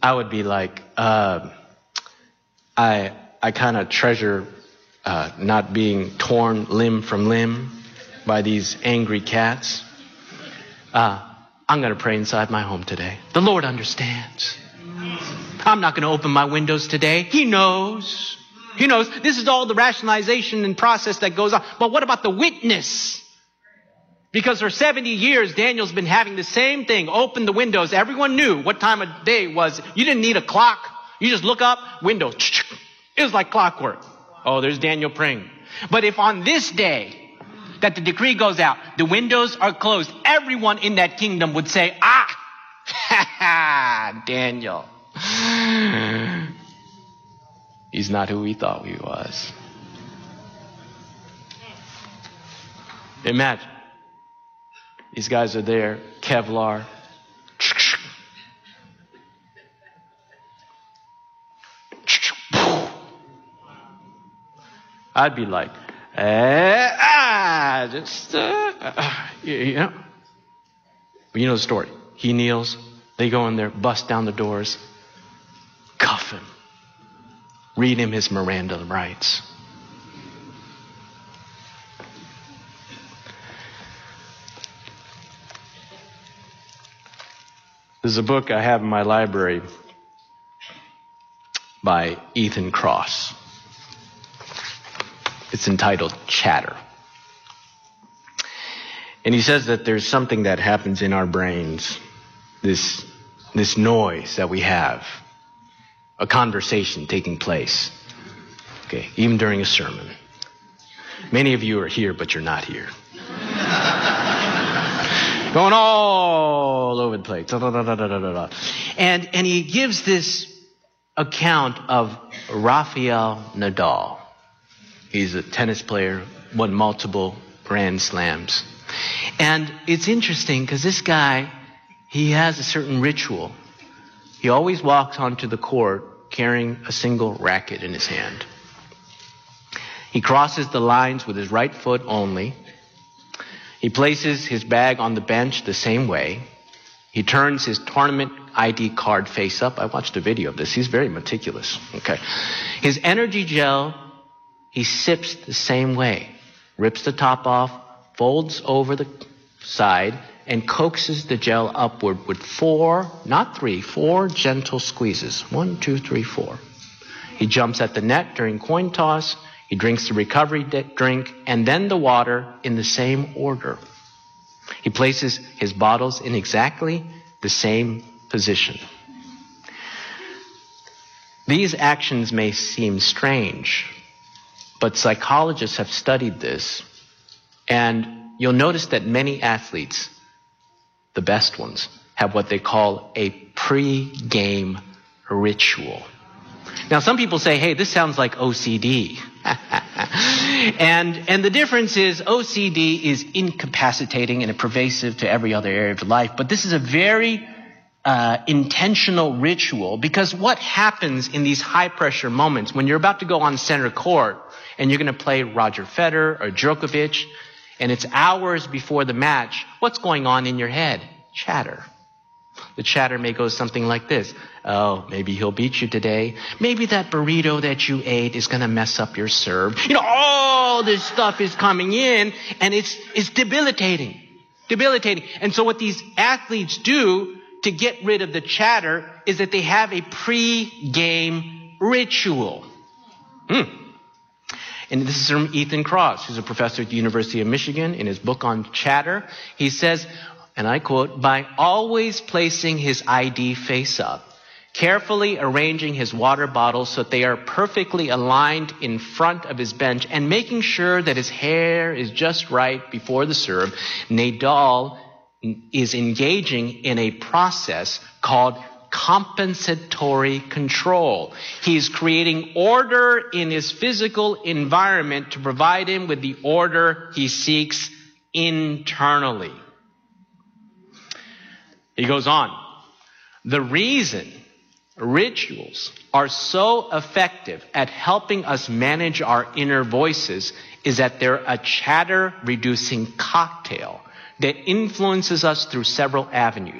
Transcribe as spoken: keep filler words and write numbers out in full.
I would be like, uh, I I kind of treasure uh, not being torn limb from limb by these angry cats. Uh, I'm going to pray inside my home today. The Lord understands. I'm not going to open my windows today. He knows. He knows. This is all the rationalization and process that goes on. But what about the witness? Because for seventy years, Daniel's been having the same thing. Open the windows. Everyone knew what time of day it was. You didn't need a clock. You just look up, windows. It was like clockwork. Oh, there's Daniel praying. But if on this day that the decree goes out, the windows are closed, everyone in that kingdom would say, ah, ha ha, Daniel. He's not who we thought he was. Imagine. These guys are there, Kevlar. I'd be like, eh, ah, just, uh, uh, you know. But you know the story. He kneels. They go in there, bust down the doors, cuff him, read him his Miranda rights. There's a book I have in my library by Ethan Kross. It's entitled Chatter. And he says that there's something that happens in our brains, this, this noise that we have, a conversation taking place, okay, even during a sermon. Many of you are here, but you're not here. Going all over the place. Da, da, da, da, da, da, da. And, and he gives this account of Rafael Nadal. He's a tennis player, won multiple Grand Slams. And it's interesting because this guy, he has a certain ritual. He always walks onto the court carrying a single racket in his hand. He crosses the lines with his right foot only. He places his bag on the bench the same way. He turns his tournament I D card face up. I watched a video of this. He's very meticulous. Okay. His energy gel, he sips the same way. Rips the top off, folds over the side, and coaxes the gel upward with four, not three, four gentle squeezes. One, two, three, four. He jumps at the net during coin toss. He drinks the recovery drink and then the water in the same order. He places his bottles in exactly the same position. These actions may seem strange, but psychologists have studied this, and you'll notice that many athletes, the best ones, have what they call a pre-game ritual. Now, some people say, hey, this sounds like O C D. and and the difference is O C D is incapacitating and pervasive to every other area of life. But this is a very uh, intentional ritual, because what happens in these high-pressure moments when you're about to go on center court and you're going to play Roger Federer or Djokovic, and it's hours before the match, what's going on in your head? Chatter. The chatter may go something like this. Oh, maybe he'll beat you today. Maybe that burrito that you ate is going to mess up your serve. You know, all this stuff is coming in, and it's, it's debilitating. Debilitating. And so what these athletes do to get rid of the chatter is that they have a pre-game ritual. Hmm. And this is from Ethan Kross, who's a professor at the University of Michigan. In his book on chatter, he says, and I quote, by always placing his I D face up, carefully arranging his water bottles so that they are perfectly aligned in front of his bench, and making sure that his hair is just right before the serve, Nadal is engaging in a process called compensatory control. He's creating order in his physical environment to provide him with the order he seeks internally. He goes on. The reason rituals are so effective at helping us manage our inner voices is that they're a chatter-reducing cocktail that influences us through several avenues.